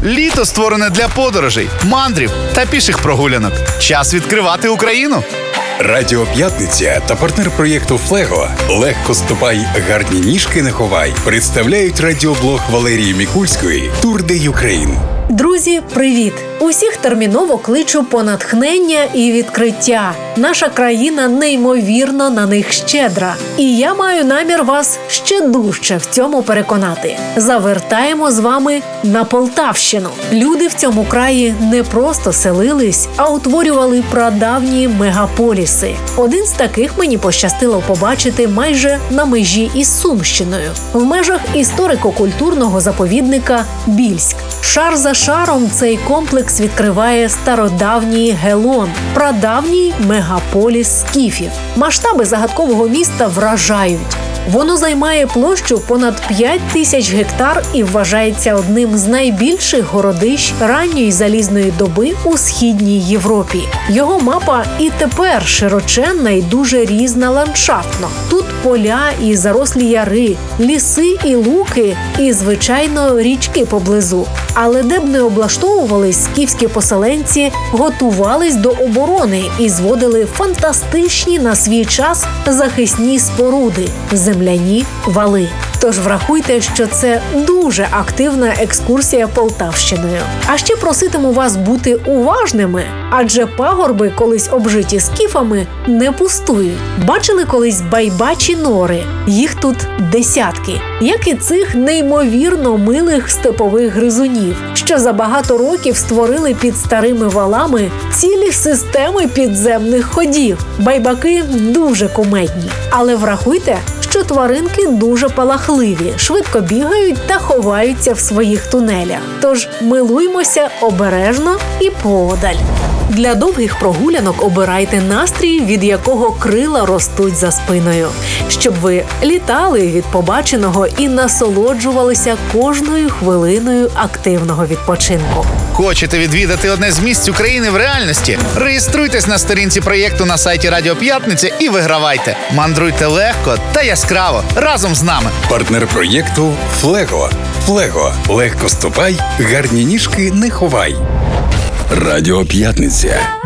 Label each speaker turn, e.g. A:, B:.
A: Літо створене для подорожей, мандрів та піших прогулянок. Час відкривати Україну.
B: Радіо П'ятниця та партнер проєкту «Флего» «Легко ступай, гарні ніжки не ховай» представляють радіоблог Валерії Мікульської «Тур де Юкрейн».
C: Друзі, привіт! Усіх терміново кличу по натхнення і відкриття. Наша країна неймовірно на них щедра. І я маю намір вас ще дужче в цьому переконати. Завертаємо з вами на Полтавщину. Люди в цьому краї не просто селились, а утворювали прадавні мегаполіси. Один з таких мені пощастило побачити майже на межі із Сумщиною. В межах історико-культурного заповідника Більськ. Шар за шаром цей комплекс відкриває стародавній Гелон, прадавній мегаполіс скіфів. Масштаби загадкового міста вражають. Воно займає площу понад 5000 гектар і вважається одним з найбільших городищ ранньої залізної доби у Східній Європі. Його мапа і тепер широченна і дуже різна ландшафтно. Тут поля і зарослі яри, ліси і луки, і, звичайно, річки поблизу. Але де б не облаштовувались, скіфські поселенці готувались до оборони і зводили фантастичні на свій час захисні споруди – земляні вали. Тож врахуйте, що це дуже активна екскурсія Полтавщиною. А ще проситиму вас бути уважними, адже пагорби, колись обжиті скіфами, не пустують. Бачили колись байбачі нори? Їх тут десятки. Як і цих неймовірно милих степових гризунів, що за багато років створили під старими валами цілі системи підземних ходів. Байбаки дуже кумедні. Але врахуйте, що тваринки дуже палахливі, швидко бігають та ховаються в своїх тунелях. Тож милуймося обережно і поодаль. Для довгих прогулянок обирайте настрій, від якого крила ростуть за спиною. Щоб ви літали від побаченого і насолоджувалися кожною хвилиною активного відпочинку.
A: Хочете відвідати одне з місць України в реальності? Реєструйтесь на сторінці проєкту на сайті Радіо П'ятниця і вигравайте. Мандруйте легко та яскраво разом з нами.
B: Партнер проєкту «Флего». «Флего» – легко ступай, гарні ніжки не ховай. Радіо П'ятниця.